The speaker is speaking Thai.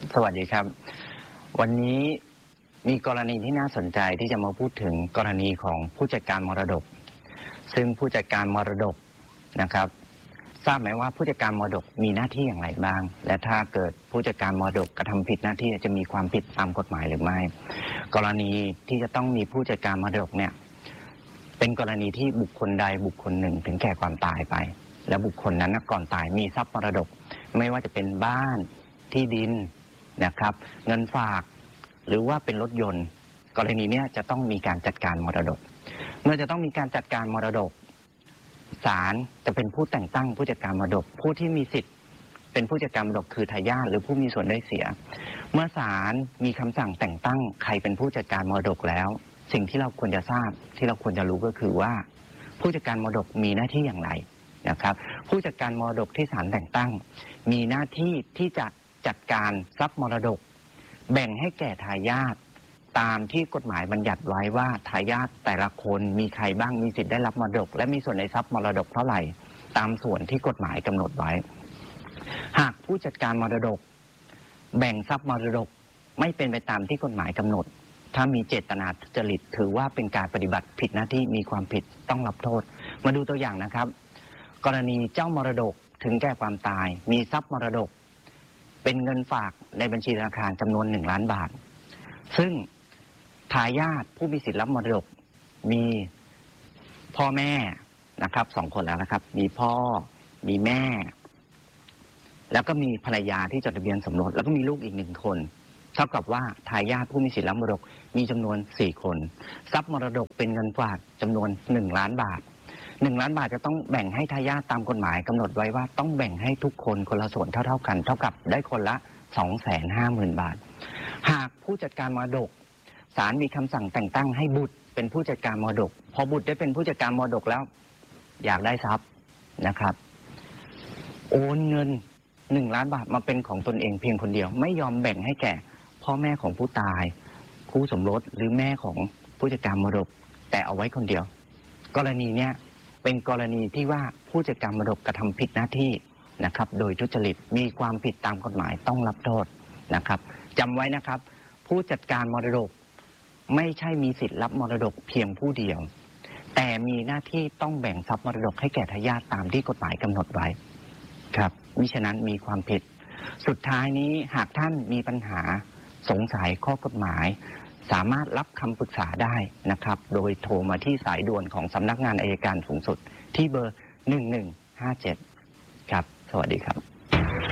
สวัสดีครับวันนี้มีกรณีที่น่าสนใจที่จะมาพูดถึงกรณีของผู้จัดการมรดกซึ่งผู้จัดการมรดกนะครับทราบไหมว่าผู้จัดการมรดกมีหน้าที่อย่างไรบ้างและถ้าเกิดผู้จัดการมรดกกระทำผิดหน้าที่จะมีความผิดตามกฎหมายหรือไม่กรณีที่จะต้องมีผู้จัดการมรดกเนี่ยเป็นกรณีที่บุคคลใดบุคคลหนึ่งถึงแก่ความตายไปและบุคคลนั้นก่อนตายมีทรัพย์มรดกไม่ว่าจะเป็นบ้านที่ดินนะครับเงินฝากหรือว่าเป็นรถยนต์กรณีนี้จะต้องมีการจัดการมรดกเมื่อจะต้องมีการจัดการมรดกศาลจะเป็นผู้แต่งตั้งผู้จัดการมรดกผู้ที่มีสิทธิ์เป็นผู้จัดการมรดกคือทายาทหรือผู้มีส่วนได้เสียเมื่อศาลมีคำสั่งแต่งตั้งใครเป็นผู้จัดการมรดกแล้วสิ่งที่เราควรจะทราบที่เราควรจะรู้ก็คือว่าผู้จัดการมรดกมีหน้าที่อย่างไรนะครับผู้จัดการมรดกที่ศาลแต่งตั้งมีหน้าที่ที่จะจัดการทรัพย์มรดกแบ่งให้แก่ทายาทตามที่กฎหมายบัญญัติไว้ว่าทายาทแต่ละคนมีใครบ้างมีสิทธิ์ได้รับมรดกและมีส่วนในทรัพย์มรดกเท่าไหร่ตามส่วนที่กฎหมายกำหนดไว้หากผู้จัดการมรดกแบ่งทรัพย์มรดกไม่เป็นไปตามที่กฎหมายกำหนดถ้ามีเจตนาทุจริตถือว่าเป็นการปฏิบัติผิดหน้าที่มีความผิดต้องรับโทษมาดูตัวอย่างนะครับกรณีเจ้ามรดกถึงแก่ความตายมีทรัพย์มรดกเป็นเงินฝากในบัญชีธนาคารจำนวน1 ล้านบาทซึ่งทายาทผู้มีสิทธิรับมรดกมีพ่อแม่นะครับ2 คนแล้วนะครับมีพ่อมีแม่แล้วก็มีภรรยาที่จดทะเบียนสมรสแล้วก็มีลูกอีก1 คนเท่ากับว่าทายาทผู้มีสิทธิรับมรดกมีจำนวน4 คนทรัพย์มรดกเป็นเงินฝากจำนวน1 ล้านบาท1 ล้านบาทจะต้องแบ่งให้ทายาทตามกฎหมายกำหนดไว้ว่าต้องแบ่งให้ทุกคนคนละส่วนเท่ากันเท่ากับได้คนละ 250,000 บาทหากผู้จัดการมรดกศาลมีคำสั่งแต่งตั้งให้บุตรเป็นผู้จัดการมรดกพอบุตรได้เป็นผู้จัดการมรดกแล้วอยากได้ทรัพย์นะครับโอนเงิน1 ล้านบาทมาเป็นของตนเองเพียงคนเดียวไม่ยอมแบ่งให้แก่พ่อแม่ของผู้ตายคู่สมรสหรือแม่ของผู้จัดการมรดกแต่เอาไว้คนเดียวกรณีเนี้ยเป็นกรณีที่ว่าผู้จัดการมรดกกระทำผิดหน้าที่นะครับโดยทุจริตมีความผิดตามกฎหมายต้องรับโทษนะครับจำไว้นะครับผู้จัดการมรดกไม่ใช่มีสิทธิ์รับมรดกเพียงผู้เดียวแต่มีหน้าที่ต้องแบ่งทรัพย์มรดกให้แก่ทายาทตามที่กฎหมายกำหนดไว้ครับมิฉะนั้นมีความผิดสุดท้ายนี้หากท่านมีปัญหาสงสัยข้อกฎหมายสามารถรับคำปรึกษาได้นะครับโดยโทรมาที่สายด่วนของสำนักงานอัยการสูงสุดที่เบอร์ 1157 ครับสวัสดีครับ